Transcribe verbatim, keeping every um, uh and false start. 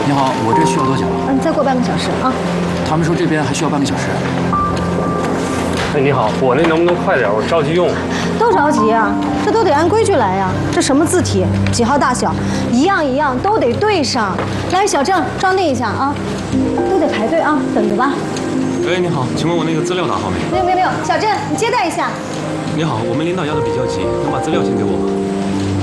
你好，我这需要多久？ 嗯，再过半个小时啊。 他们说这边还需要半个小时。 哎，你好，我那能不能快点？我着急用。 都着急啊，这都得按规矩来呀。这什么字体，几号大小，一样一样都得对上。来，小郑装订一下啊，都得排队啊，等着吧。 喂，你好，请问我那个资料打好没？ 没有没有没有，小郑你接待一下。 你好，我们领导要的比较急，能把资料先给我吗？